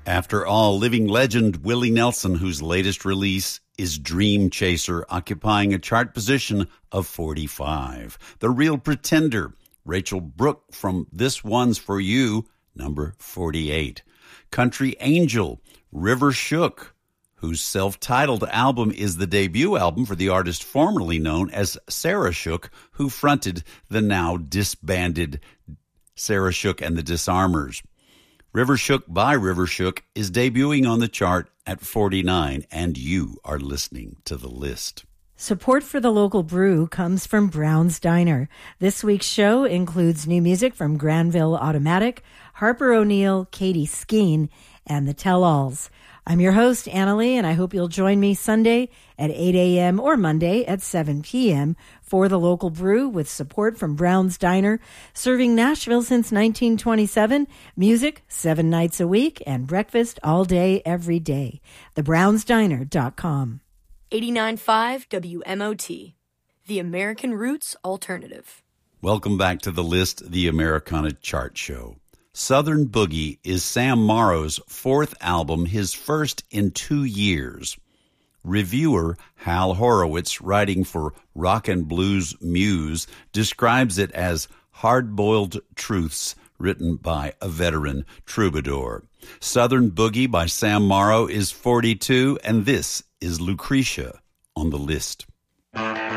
After all, living legend Willie Nelson, whose latest release is Dream Chaser, occupying a chart position of 45. The Real Pretender, Rachel Brooke from This One's For You, number 48. Country Angel, River Shook, whose self-titled album is the debut album for the artist formerly known as Sarah Shook, who fronted the now disbanded Sarah Shook and the Disarmers. River Shook by River Shook is debuting on the chart at 49, and you are listening to The List. Support for the local brew comes from Brown's Diner. This week's show includes new music from Granville Automatic, Harper O'Neill, Katie Skeen, and the Tell-Alls. I'm your host, Annalee, and I hope you'll join me Sunday at 8 a.m. or Monday at 7 p.m. for the local brew with support from Brown's Diner, serving Nashville since 1927, music 7 nights a week, and breakfast all day, every day. TheBrownsDiner.com. 89.5 WMOT, the American Roots Alternative. Welcome back to The List, the Americana Chart Show. Southern Boogie is Sam Morrow's fourth album, his first in 2 years. Reviewer Hal Horowitz, writing for Rock and Blues Muse, describes it as hard-boiled truths written by a veteran troubadour. Southern Boogie by Sam Morrow is 42, and this is Lucretia on The List.